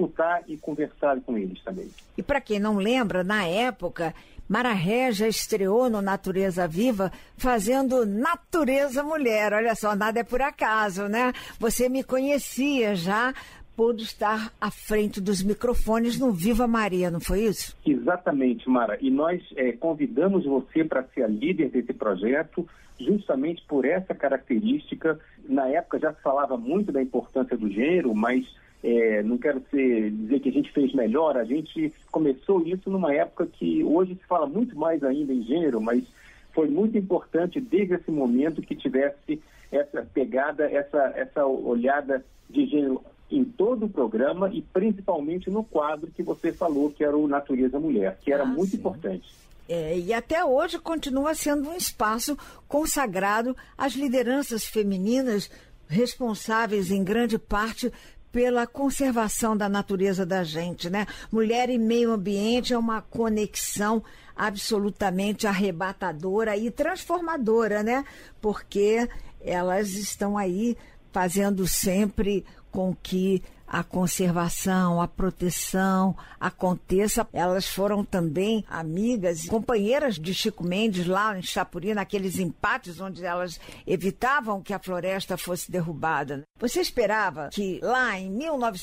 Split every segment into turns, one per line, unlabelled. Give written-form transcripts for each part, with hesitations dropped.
consultar e conversar com eles também.
E para quem não lembra, na época, Mara Régia estreou no Natureza Viva fazendo Natureza Mulher. Olha só, nada é por acaso, né? Você me conhecia já por estar à frente dos microfones no Viva Maria, não foi isso?
Exatamente, Mara. E nós convidamos você para ser a líder desse projeto, justamente por essa característica. Na época já se falava muito da importância do gênero, mas não quero dizer que a gente fez melhor. A gente começou isso numa época que hoje se fala muito mais ainda em gênero, mas foi muito importante desde esse momento que tivesse essa pegada, essa olhada de gênero em todo o programa e principalmente no quadro que você falou, que era o Natureza Mulher, que era muito importante.
E até hoje continua sendo um espaço consagrado às lideranças femininas responsáveis em grande parte pela conservação da natureza da gente, né? Mulher e meio ambiente é uma conexão absolutamente arrebatadora e transformadora, né? Porque elas estão aí fazendo sempre com que a conservação, a proteção aconteça. Elas foram também amigas, companheiras de Chico Mendes lá em Chapuri, naqueles empates onde elas evitavam que a floresta fosse derrubada, né? Você esperava que lá em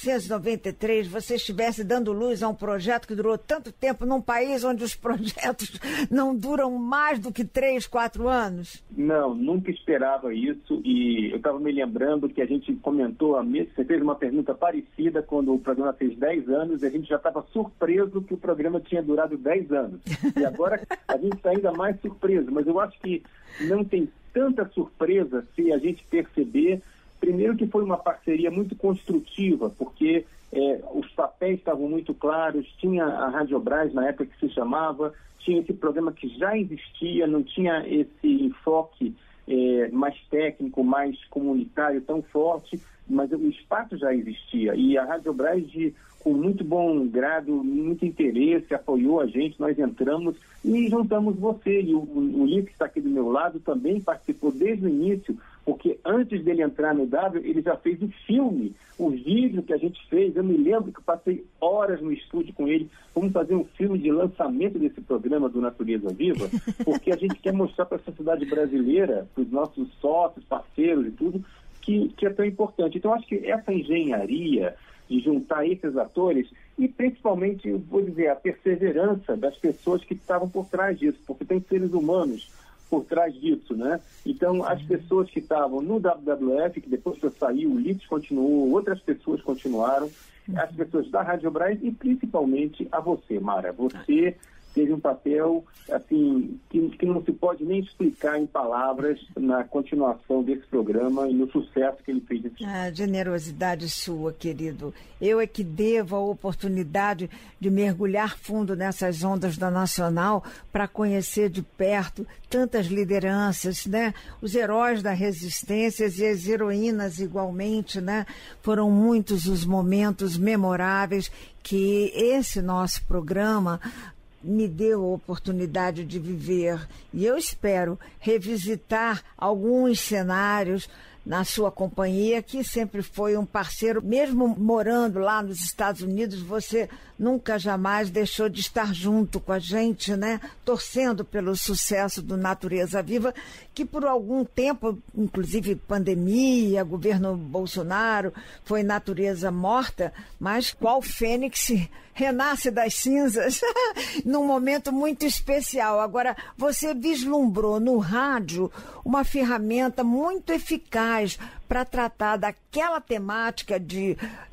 1993 você estivesse dando luz a um projeto que durou tanto tempo num país onde os projetos não duram mais do que 3, 4 anos?
Não, nunca esperava isso. E eu estava me lembrando que a gente comentou, você fez uma pergunta parecida quando o programa fez 10 anos, e a gente já estava surpreso que o programa tinha durado 10 anos. E agora a gente está ainda mais surpreso, mas eu acho que não tem tanta surpresa se a gente perceber, primeiro que foi uma parceria muito construtiva, porque os papéis estavam muito claros, tinha a Radiobras na época que se chamava, tinha esse programa que já existia, não tinha esse enfoque mais técnico, mais comunitário tão forte, mas o espaço já existia. E a Radiobras, com muito bom grado, muito interesse, apoiou a gente, nós entramos e juntamos você. E o Lito, que está aqui do meu lado, também participou desde o início, porque antes dele entrar no W, ele já fez o filme, o vídeo que a gente fez. Eu me lembro que eu passei horas no estúdio com ele. Vamos fazer um filme de lançamento desse programa do Natureza Viva, porque a gente quer mostrar para a sociedade brasileira, para os nossos sócios, parceiros e tudo, que é tão importante. Então, acho que essa engenharia de juntar esses atores e, principalmente, eu vou dizer, a perseverança das pessoas que estavam por trás disso, porque tem seres humanos por trás disso, né? Então, as pessoas que estavam no WWF, que depois que eu saí, o Lites continuou, outras pessoas continuaram, as pessoas da Radiobras e, principalmente, a você, Mara. Você teve um papel, assim, que não se pode nem explicar em palavras na continuação desse programa e no sucesso que ele fez.
Generosidade sua, querido. Eu é que devo a oportunidade de mergulhar fundo nessas ondas da Nacional para conhecer de perto tantas lideranças, né? Os heróis da resistência e as heroínas igualmente, né? Foram muitos os momentos memoráveis que esse nosso programa me deu a oportunidade de viver, e eu espero revisitar alguns cenários na sua companhia, que sempre foi um parceiro, mesmo morando lá nos Estados Unidos, você nunca jamais deixou de estar junto com a gente, né? Torcendo pelo sucesso do Natureza Viva, que por algum tempo, inclusive pandemia, governo Bolsonaro, foi natureza morta, mas qual fênix renasce das cinzas num momento muito especial. Agora, você vislumbrou no rádio uma ferramenta muito eficaz para tratar daquela temática de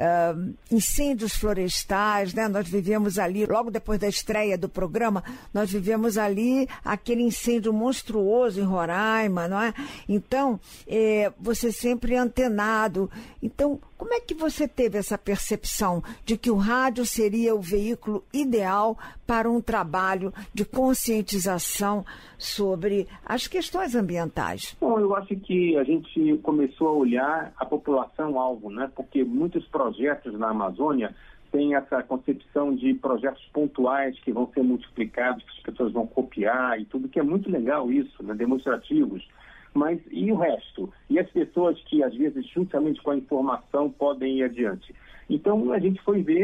incêndios florestais, né? Nós vivemos ali, logo depois da estreia do programa, nós vivemos ali aquele incêndio monstruoso em Roraima, não é? Então, você sempre antenado. Então, como é que você teve essa percepção de que o rádio seria o veículo ideal para um trabalho de conscientização sobre as questões ambientais?
Bom, eu acho que a gente começou a olhar a população-alvo, né? Porque muitos projetos na Amazônia têm essa concepção de projetos pontuais que vão ser multiplicados, que as pessoas vão copiar e tudo, que é muito legal isso, né? Demonstrativos. Mas e o resto? E as pessoas que, às vezes, juntamente com a informação, podem ir adiante? Então, a gente foi ver